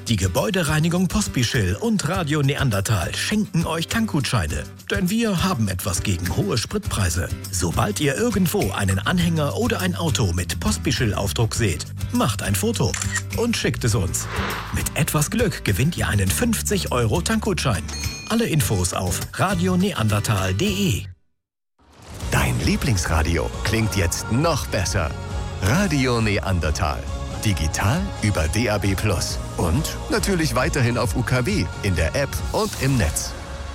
Die Gebäudereinigung Pospischil und Radio Neandertal schenken euch Tankgutscheine. Denn wir haben etwas gegen hohe Spritpreise. Sobald ihr irgendwo einen Anhänger oder ein Auto mit Pospischil-Aufdruck seht, macht ein Foto und schickt es uns. Mit etwas Glück gewinnt ihr einen 50 € Tankgutschein. Alle Infos auf radioneandertal.de. Dein Lieblingsradio klingt jetzt noch besser. Radio Neandertal. Digital über DAB+ und natürlich weiterhin auf UKW, in der App und im Netz.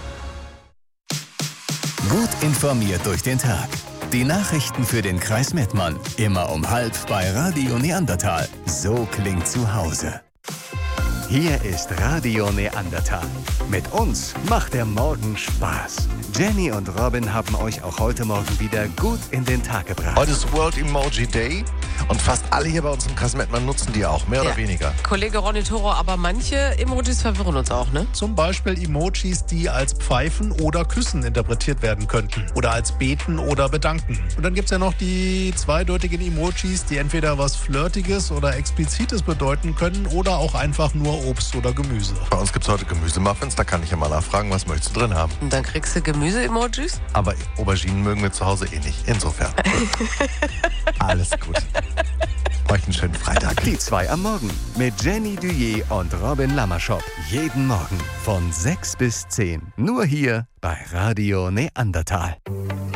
Gut informiert durch den Tag. Die Nachrichten für den Kreis Mettmann. Immer um 12:30 bei Radio Neandertal. So klingt zu Hause. Hier ist Radio Neandertal. Mit uns macht der Morgen Spaß. Jenny und Robin haben euch auch heute Morgen wieder gut in den Tag gebracht. Heute ist World Emoji Day und fast alle hier bei uns im Kreis Mettmann nutzen die auch, mehr oder weniger. Kollege Ronny Toro, aber manche Emojis verwirren uns auch, ne? Zum Beispiel Emojis, die als Pfeifen oder Küssen interpretiert werden könnten. Oder als Beten oder Bedanken. Und dann gibt es ja noch die zweideutigen Emojis, die entweder was Flirtiges oder Explizites bedeuten können oder auch einfach nur Obst oder Gemüse. Bei uns gibt es heute Gemüsemuffins, da kann ich ja mal nachfragen, was möchtest du drin haben? Und dann kriegst du Gemüse-Emojis? Aber Auberginen mögen wir zu Hause eh nicht. Insofern. Alles gut. Euch einen schönen Freitag. Die 2 am Morgen mit Jenny Duyé und Robin Lammerschop. Jeden Morgen von 6 bis 10. Nur hier bei Radio Neandertal.